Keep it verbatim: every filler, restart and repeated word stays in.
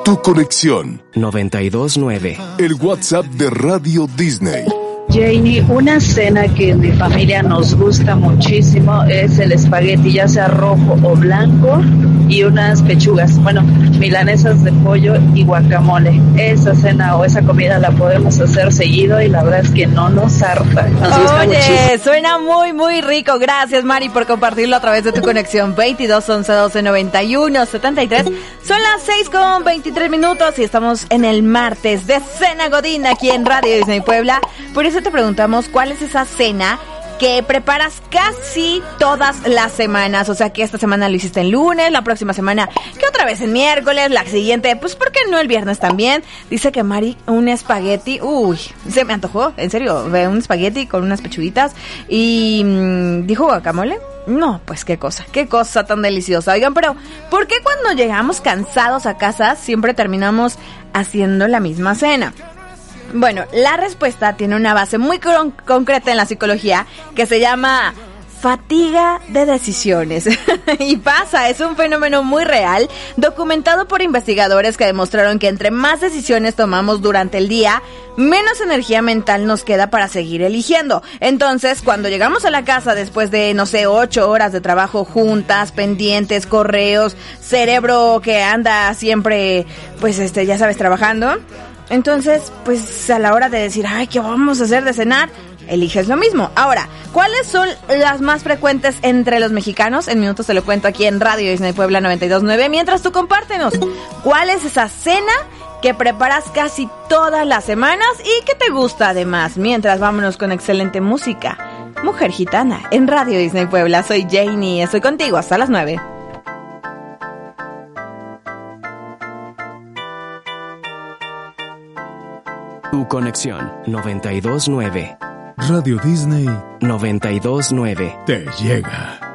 Tu conexión. noventa y dos nueve. El WhatsApp de Radio Disney. Janie, una cena que en mi familia nos gusta muchísimo es el espagueti, ya sea rojo o blanco, y unas pechugas, bueno, milanesas de pollo y guacamole. Esa cena o esa comida la podemos hacer seguido y la verdad es que no nos harta. Nos gusta Oye, muchísimo. suena muy, muy rico. Gracias, Mari, por compartirlo a través de tu conexión. veintidós, once, doce, noventa y uno, setenta y tres. Son las seis con veintitrés minutos y estamos en el martes de Cena Godín aquí en Radio Disney Puebla. Por eso te preguntamos cuál es esa cena que preparas casi todas las semanas. O sea, que esta semana lo hiciste en lunes, la próxima semana que otra vez en miércoles, la siguiente, pues ¿por qué no el viernes también? Dice que Mari, un espagueti, uy, se me antojó, en serio, ve un espagueti con unas pechuguitas y mmm, dijo guacamole. No, pues qué cosa, qué cosa tan deliciosa. Oigan, pero ¿por qué cuando llegamos cansados a casa siempre terminamos haciendo la misma cena? Bueno, la respuesta tiene una base muy con- concreta en la psicología que se llama fatiga de decisiones. Y pasa, es un fenómeno muy real, documentado por investigadores que demostraron que entre más decisiones tomamos durante el día, menos energía mental nos queda para seguir eligiendo. Entonces, cuando llegamos a la casa después de, no sé, ocho horas de trabajo juntas, pendientes, correos, cerebro que anda siempre, pues, este, ya sabes, trabajando, entonces, pues a la hora de decir, ay, ¿qué vamos a hacer de cenar? Eliges lo mismo. Ahora, ¿cuáles son las más frecuentes entre los mexicanos? En minutos te lo cuento aquí en Radio Disney Puebla noventa y dos nueve. Mientras tú compártenos, ¿cuál es esa cena que preparas casi todas las semanas y que te gusta además? Mientras, vámonos con excelente música. Mujer Gitana en Radio Disney Puebla. Soy Janie, estoy contigo hasta las nueve. Tu conexión. noventa y dos nueve. Radio Disney noventa y dos nueve. te llega.